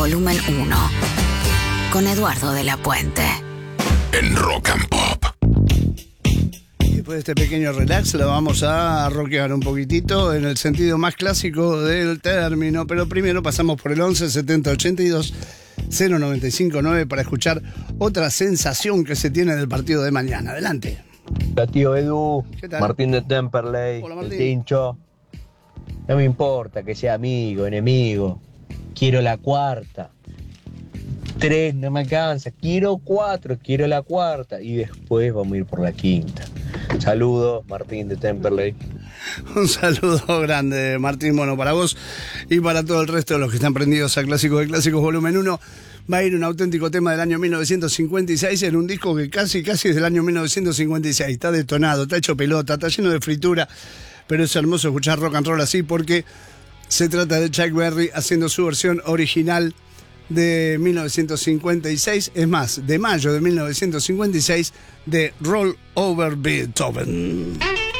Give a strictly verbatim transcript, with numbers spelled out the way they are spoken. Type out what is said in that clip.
Volumen uno, con Eduardo de la Puente. En Rock and Pop. Después de este pequeño relax, lo vamos a rockear un poquitito en el sentido más clásico del término. Pero primero pasamos por el once setenta ochenta y dos cero noventa y cinco nueve para escuchar otra sensación que se tiene del partido de mañana. Adelante. Hola, tío Edu. ¿Qué tal? Martín de Temperley. Hola, el Martín. Tincho. No me importa que sea amigo, enemigo. Quiero la cuarta. Tres no me alcanza. Quiero cuatro, quiero la cuarta. Y después vamos a ir por la quinta. Saludos, Martín de Temperley. Un saludo grande, Martín. Bueno, para vos y para todo el resto de los que están prendidos a Clásicos de Clásicos Volumen uno, va a ir un auténtico tema del año mil novecientos cincuenta y seis en un disco que casi, casi es del año mil novecientos cincuenta y seis. Está detonado, está hecho pelota, está lleno de fritura, pero es hermoso escuchar rock and roll así porque se trata de Chuck Berry haciendo su versión original de mil novecientos cincuenta y seis, es más, de mayo de mil novecientos cincuenta y seis, de Roll Over Beethoven.